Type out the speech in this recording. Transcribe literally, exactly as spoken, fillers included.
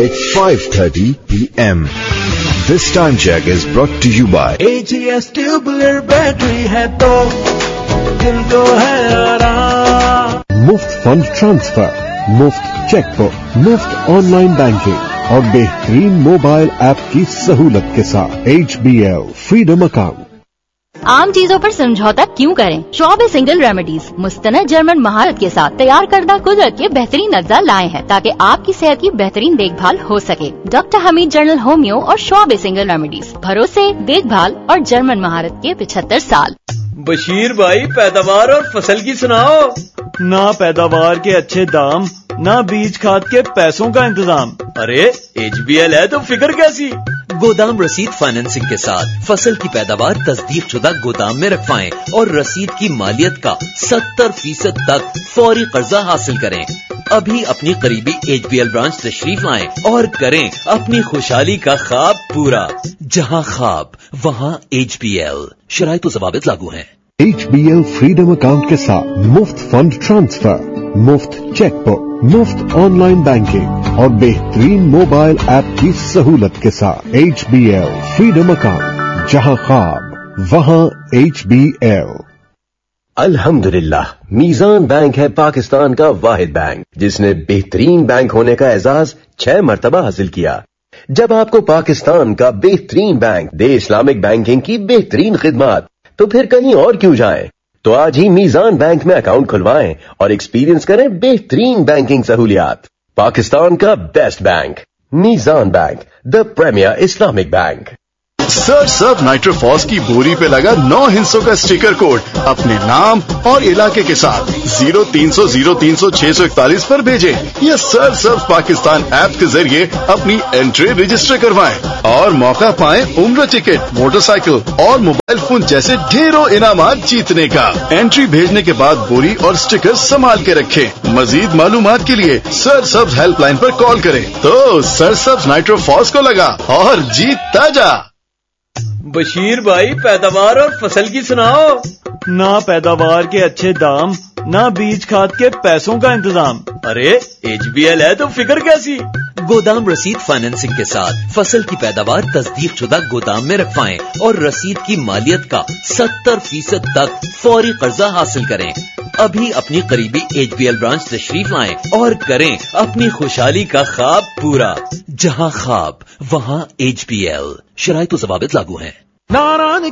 It's five thirty p.m. This time check is brought to you by A G S Tubular Battery है तो दिल को है आराम। मुफ्त फंड ट्रांसफर, मुफ्त चेकबुक, मुफ्त ऑनलाइन बैंकिंग और बेहतरीन मोबाइल ऐप की सहूलत के साथ H B L freedom account. आम चीजों पर समझौता क्यों करें? शॉबे सिंगल रेमेडीज मुस्तनद जर्मन महारत के साथ तैयार करदा कुदरत के बेहतरीन अज्जा लाए हैं ताकि आपकी सेहत की बेहतरीन देखभाल हो सके। डॉक्टर हमीद जनरल होमियो और शॉबे सिंगल रेमेडीज, भरोसे, देखभाल और जर्मन महारत के पिछहत्तर साल। बशीर भाई, पैदावार और फसल की सुनाओ। ना पैदावार के अच्छे दाम, ना बीज खाद के पैसों का इंतजाम। अरे एच बी एल है तो फिक्र कैसी? गोदाम रसीद फाइनेंसिंग के साथ फसल की पैदावार तस्दीक शुदा गोदाम में रखवाएं और रसीद की मालियत का सत्तर फीसद तक फौरी कर्जा हासिल करें। अभी अपनी करीबी एच बी एल ब्रांच तशरीफ लाएं और करें अपनी खुशहाली का ख्वाब पूरा। जहां ख्वाब वहां एच बी एल। शराइत और ज़वाबित लागू हैं। H B L freedom account के साथ मुफ्त फंड ट्रांसफर, मुफ्त चेकबुक, मुफ्त ऑनलाइन बैंकिंग और बेहतरीन मोबाइल ऐप की सहूलत के साथ H B L freedom account. जहां ख्वाब वहां H B L। अल्हम्दुलिल्लाह, मीजान बैंक है पाकिस्तान का वाहिद बैंक जिसने बेहतरीन बैंक होने का एजाज छह मरतबा हासिल किया। जब आपको पाकिस्तान का बेहतरीन बैंक दे इस्लामिक बैंकिंग की बेहतरीन खिदमत, तो फिर कहीं और क्यों जाएं? तो आज ही मीजान बैंक में अकाउंट खुलवाएं और एक्सपीरियंस करें बेहतरीन बैंकिंग सहूलियात। पाकिस्तान का best bank, Meezaan bank, the premiere Islamic bank. Search सब नाइट्रोफॉस की बोरी पे लगा नौ हिस्सों का स्टिकर कोड अपने नाम और इलाके के साथ जीरो तीन सौ जीरो तीन सौ छह सौ इकतालीस पर भेजें या सर्च सब पाकिस्तान ऐप के जरिए अपनी एंट्री रजिस्टर करवाएं और मौका पाएं उम्र टिकट, मोटरसाइकिल और मोबाइल फोन जैसे ढेरों इनामात जीतने का। एंट्री भेजने के बाद बोरी और स्टिकर संभाल के रखें। मजीद मालूमात के लिए सर्च सब्स हेल्पलाइन पर कॉल करें। तो सर्च सब्स नाइट्रोफॉस को लगा और जीत ताजा। बशीर भाई, पैदावार और फसल की सुनाओ। ना पैदावार के अच्छे दाम, ना बीज खाद के पैसों का इंतजाम। अरे एच बी एल है तो फिक्र कैसी? गोदाम रसीद फाइनेंसिंग के साथ फसल की पैदावार तस्दीक शुदा गोदाम में रखवाएं और रसीद की मालियत का सत्तर फीसद तक फौरी कर्जा हासिल करें। अभी अपनी करीबी एच बी एल ब्रांच तशरीफ लाएं और करें अपनी खुशहाली का ख्वाब पूरा। जहां ख्वाब वहां एच बी एल। शराइत और ज़वाबित लागू हैं।